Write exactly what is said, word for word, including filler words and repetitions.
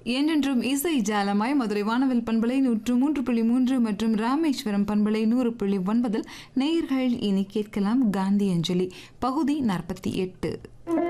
என்றென்றும் இசை ஜாலமாய் மதுரை வானவில் பண்பலை நூற்று மூன்று புள்ளி மூன்று மற்றும் ராமேஸ்வரம் பண்பலை நூறு புள்ளி ஒன்பதில் நேயர்கள் இனி கேட்கலாம் காந்தி அஞ்சலி பகுதி நாற்பத்தி எட்டு.